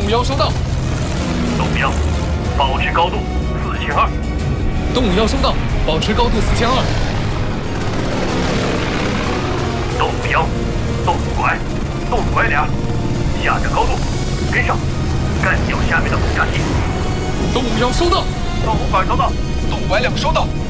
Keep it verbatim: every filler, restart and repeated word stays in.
动幺收到。 动幺，保持高度四千二。 动幺收到，保持高度四千二。 动五幺，动五拐，动五拐俩，下降高度，跟上，干掉下面的轰炸机。 动五幺收到。 动五拐收到。 动五拐两收到。